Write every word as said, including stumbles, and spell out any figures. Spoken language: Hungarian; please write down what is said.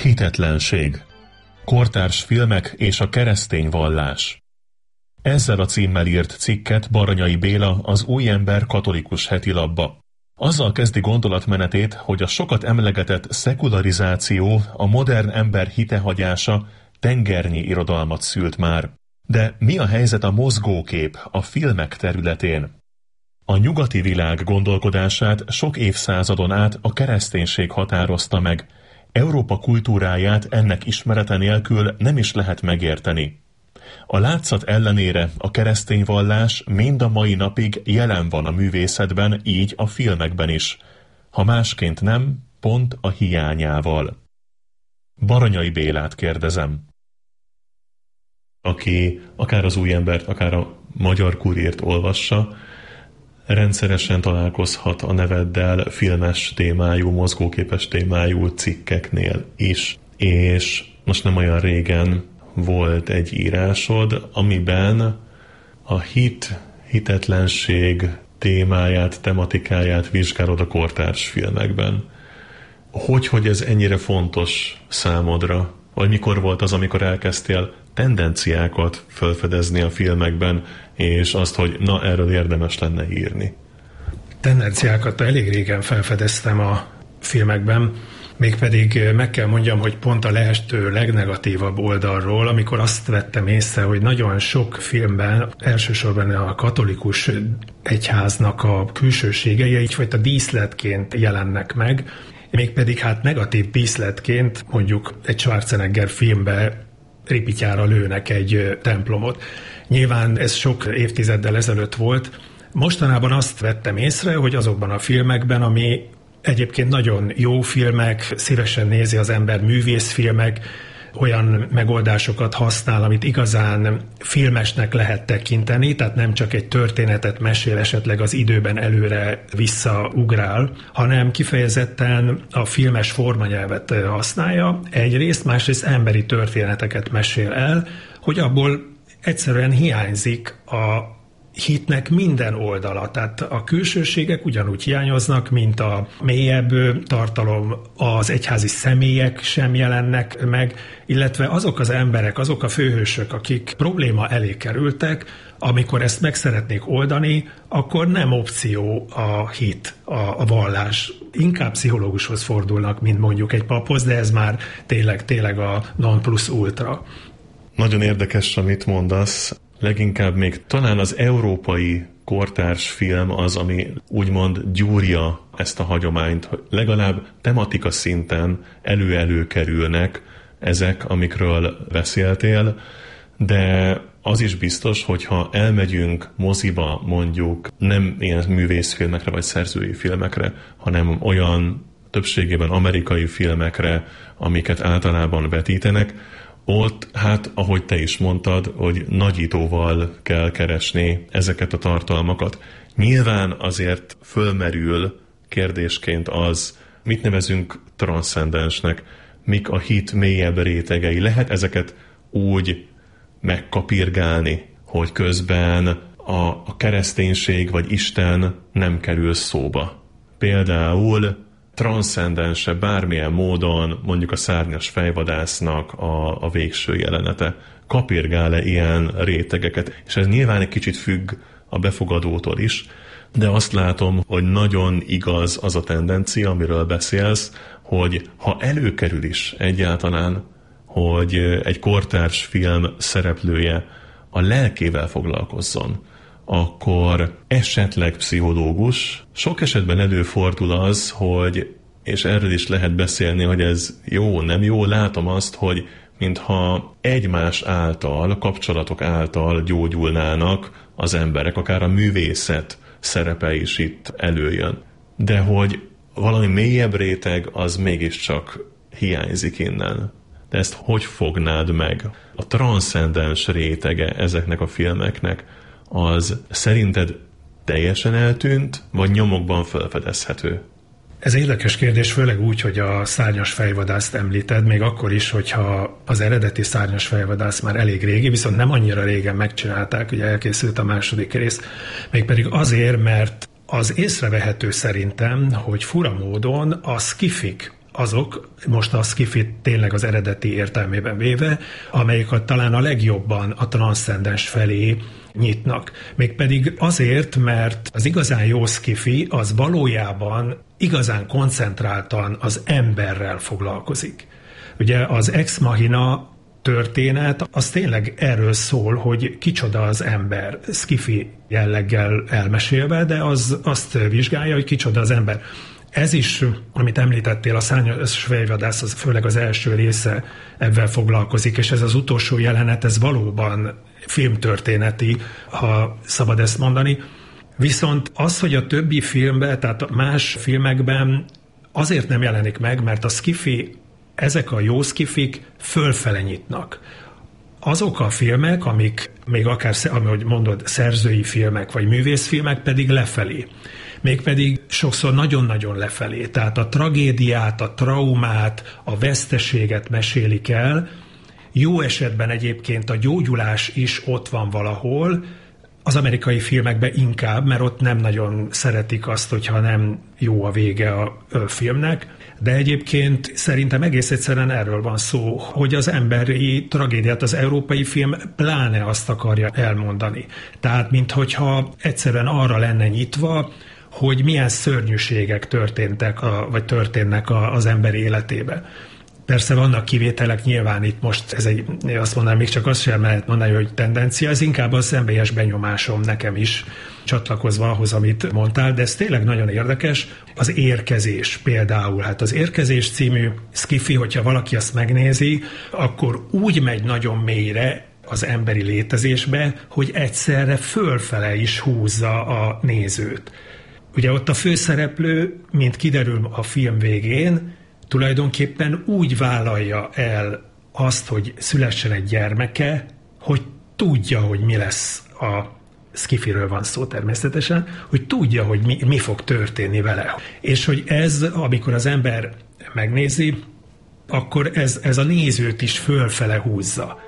Hitetlenség. Kortárs filmek és a keresztény vallás. Ezzel a címmel írt cikket Baranyai Béla az Új Ember katolikus hetilapba. Azzal kezdi gondolatmenetét, hogy a sokat emlegetett szekularizáció, a modern ember hitehagyása tengernyi irodalmat szült már. De mi a helyzet a mozgókép, a filmek területén? A nyugati világ gondolkodását sok évszázadon át a kereszténység határozta meg. Európa kultúráját ennek ismerete nélkül nem is lehet megérteni. A látszat ellenére a keresztény vallás mind a mai napig jelen van a művészetben, így a filmekben is. Ha másként nem, pont a hiányával. Baranyai Bélát kérdezem. Aki akár az Új Embert, akár a Magyar Kuriért olvassa, rendszeresen találkozhat a neveddel filmes témájú, mozgóképes témájú cikkeknél is. És most nem olyan régen volt egy írásod, amiben a hit, hitetlenség témáját, tematikáját vizsgálod a kortárs filmekben. Hogy, hogy ez ennyire fontos számodra? Vagy mikor volt az, amikor elkezdtél tendenciákat felfedezni a filmekben, és azt, hogy na, erről érdemes lenne írni? Tendenciákat elég régen felfedeztem a filmekben, mégpedig meg kell mondjam, hogy pont a leestő legnegatívabb oldalról, amikor azt vettem észre, hogy nagyon sok filmben, elsősorban a katolikus egyháznak a külsőségei egyfajta díszletként jelennek meg, mégpedig hát negatív díszletként mondjuk egy Schwarzenegger filmbe ripityára lőnek egy templomot. Nyilván ez sok évtizeddel ezelőtt volt. Mostanában azt vettem észre, hogy azokban a filmekben, ami egyébként nagyon jó filmek, szívesen nézi az ember művészfilmek, olyan megoldásokat használ, amit igazán filmesnek lehet tekinteni, tehát nem csak egy történetet mesél, esetleg az időben előre visszaugrál, hanem kifejezetten a filmes formanyelvet használja egyrészt, másrészt emberi történeteket mesél el, hogy abból egyszerűen hiányzik a hitnek minden oldala, tehát a külsőségek ugyanúgy hiányoznak, mint a mélyebb tartalom, az egyházi személyek sem jelennek meg, illetve azok az emberek, azok a főhősök, akik probléma elé kerültek, amikor ezt meg szeretnék oldani, akkor nem opció a hit, a, a vallás. Inkább pszichológushoz fordulnak, mint mondjuk egy paphoz, de ez már tényleg, tényleg a non plus ultra. Nagyon érdekes, amit mondasz. Leginkább még talán az európai kortárs film az, ami úgymond gyúrja ezt a hagyományt, hogy legalább tematika szinten elő-elő kerülnek ezek, amikről beszéltél, de az is biztos, hogyha elmegyünk moziba mondjuk nem ilyen művészfilmekre vagy szerzői filmekre, hanem olyan többségében amerikai filmekre, amiket általában vetítenek, ott, hát, ahogy te is mondtad, hogy nagyítóval kell keresni ezeket a tartalmakat. Nyilván azért fölmerül kérdésként az, mit nevezünk transzcendensnek, mik a hit mélyebb rétegei. Lehet ezeket úgy megkapirgálni, hogy közben a, a kereszténység vagy Isten nem kerül szóba. Például transzcendense bármilyen módon mondjuk a szárnyas fejvadásznak a, a végső jelenete. Kapirgál-e ilyen rétegeket? És ez nyilván egy kicsit függ a befogadótól is, de azt látom, hogy nagyon igaz az a tendencia, amiről beszélsz, hogy ha előkerül is egyáltalán, hogy egy kortárs film szereplője a lelkével foglalkozzon, akkor esetleg pszichológus. Sok esetben előfordul az, hogy, és erről is lehet beszélni, hogy ez jó, nem jó, látom azt, hogy mintha egymás által, kapcsolatok által gyógyulnának az emberek, akár a művészet szerepe is itt előjön. De hogy valami mélyebb réteg, az mégiscsak hiányzik innen. De ezt hogy fognád meg? A transzcendens rétege ezeknek a filmeknek, az szerinted teljesen eltűnt, vagy nyomokban felfedezhető? Ez érdekes kérdés, főleg úgy, hogy a szárnyas fejvadászt említed, még akkor is, hogyha az eredeti szárnyas fejvadász már elég régi, viszont nem annyira régen megcsinálták, ugye elkészült a második rész, mégpedig azért, mert az észrevehető szerintem, hogy fura módon a skifik, azok, most a sci-fi tényleg az eredeti értelmében véve, amelyek talán a legjobban a transzcendens felé nyitnak. Mégpedig azért, mert az igazán jó sci-fi az valójában igazán koncentráltan az emberrel foglalkozik. Ugye az Ex Machina történet, az tényleg erről szól, hogy kicsoda az ember, sci-fi jelleggel elmesélve, de az azt vizsgálja, hogy kicsoda az ember. Ez is, amit említettél, a Szárnyas fejvadász, az főleg az első része ebben foglalkozik, és ez az utolsó jelenet, ez valóban filmtörténeti, ha szabad ezt mondani. Viszont az, hogy a többi filmben, tehát más filmekben azért nem jelenik meg, mert a sci-fi, ezek a jó sci-fik fölfele nyitnak. Azok a filmek, amik még akár, ahogy mondod, szerzői filmek vagy művészfilmek pedig lefelé. Mégpedig sokszor nagyon-nagyon lefelé. Tehát a tragédiát, a traumát, a veszteséget mesélik el. Jó esetben egyébként a gyógyulás is ott van valahol, az amerikai filmekben inkább, mert ott nem nagyon szeretik azt, hogyha nem jó a vége a filmnek. De egyébként szerintem egész egyszerűen erről van szó, hogy az emberi tragédiát az európai film pláne azt akarja elmondani. Tehát, minthogyha egyszerűen arra lenne nyitva, hogy milyen szörnyűségek történtek, a, vagy történnek a, az ember életébe. Persze vannak kivételek, nyilván itt most ez egy, azt mondanám, még csak azt sem lehet mondani, hogy tendencia, ez inkább a személyes benyomásom nekem is, csatlakozva ahhoz, amit mondtál, de ez tényleg nagyon érdekes. Az Érkezés például, hát az Érkezés című sci-fi, hogyha valaki azt megnézi, akkor úgy megy nagyon mélyre az emberi létezésbe, hogy egyszerre fölfele is húzza a nézőt. Ugye ott a főszereplő, mint kiderül a film végén, tulajdonképpen úgy vállalja el azt, hogy szülessen egy gyermeke, hogy tudja, hogy mi lesz, a sci-firől van szó természetesen, hogy tudja, hogy mi, mi fog történni vele. És hogy ez, amikor az ember megnézi, akkor ez, ez a nézőt is fölfele húzza.